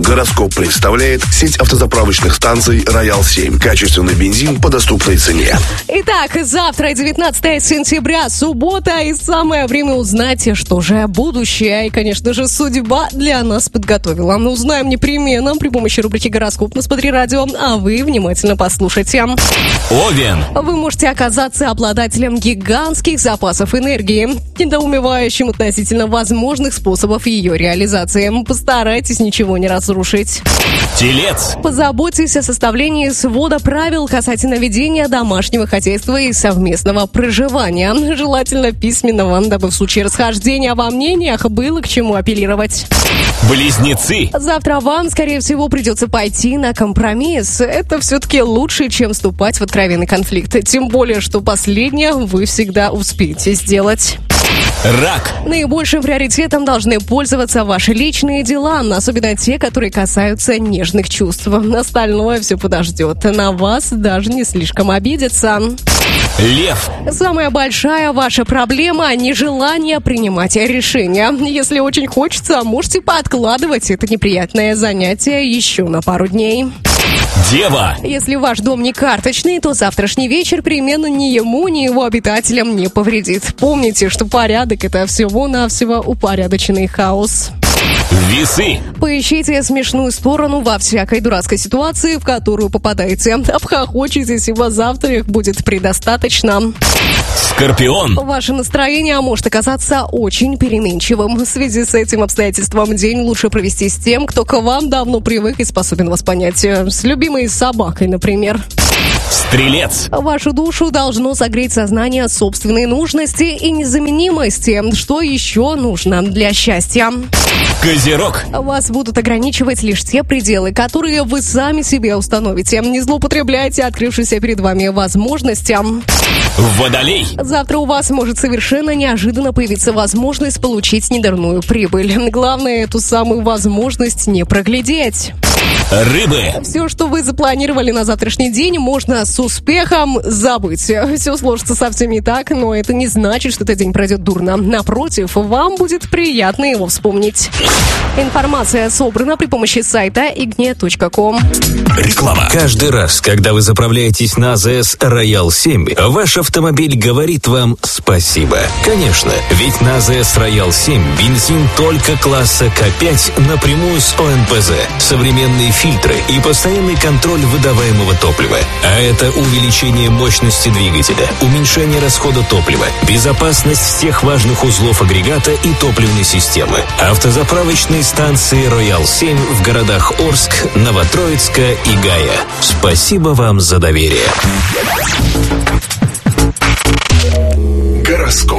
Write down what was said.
Гороскоп представляет сеть автозаправочных станций «Роял-7». Качественный бензин по доступной цене. Итак, завтра 19 сентября, суббота, и самое время узнать, что же будущее и, конечно же, судьба для нас подготовила. Мы узнаем непременно при помощи рубрики «Гороскоп» на Смотри Радио, а вы внимательно послушайте. Овен. Вы можете оказаться обладателем гигантских запасов энергии, недоумевающим относительно возможных способов ее реализации. Постарайтесь ничего не разрушить. Телец. Позаботьтесь о составлении свода правил касательно ведения домашнего хозяйства и совместного проживания. Желательно письменного, дабы в случае расхождения во мнениях было к чему апеллировать. Близнецы. Завтра вам, скорее всего, придется пойти на компромисс. Это все-таки лучше, чем вступать в откровенный конфликт. Тем более, что последнее вы всегда успеете сделать. Рак. Наибольшим приоритетом должны пользоваться ваши личные дела, особенно те, которые касаются нежных чувств. Остальное все подождет. На вас даже не слишком обидятся. Лев. Самая большая ваша проблема – нежелание принимать решения. Если очень хочется, можете подкладывать это неприятное занятие еще на пару дней. Дева. Если ваш дом не карточный, то завтрашний вечер переменно ни ему, ни его обитателям не повредит. Помните, что порядок – это всего-навсего упорядоченный хаос. Весы. Поищите смешную сторону во всякой дурацкой ситуации, в которую попадаете. Обхохочетесь, и вас завтра их будет предостаточно. Скорпион. Ваше настроение может оказаться очень переменчивым. В связи с этим обстоятельством день лучше провести с тем, кто к вам давно привык и способен вас понять. С любимой собакой, например. Стрелец. Вашу душу должно согреть сознание собственной нужности и незаменимости. Что еще нужно для счастья? Козерог. Вас будут ограничивать лишь те пределы, которые вы сами себе установите. Не злоупотребляйте открывшимся перед вами возможностям. Водолей. Завтра у вас может совершенно неожиданно появиться возможность получить недурную прибыль. Главное, эту самую возможность не проглядеть. Рыбы. Все, что вы запланировали на завтрашний день, можно с успехом забыть. Все сложится совсем не так, но это не значит, что этот день пройдет дурно. Напротив, вам будет приятно его вспомнить. Информация собрана при помощи сайта igne.com. Реклама. Каждый раз, когда вы заправляетесь на АЗС «Роял-7», ваш автомобиль говорит вам спасибо. Конечно, ведь на АЗС «Роял-7» бензин только класса К5 напрямую с ОНПЗ. Современные фильтры и постоянный контроль выдаваемого топлива. А это увеличение мощности двигателя, уменьшение расхода топлива, безопасность всех важных узлов агрегата и топливной системы. Автозаправочные станции «Роял-7» в городах Орск, Новотроицка и Гая. Спасибо вам за доверие. Гороскоп.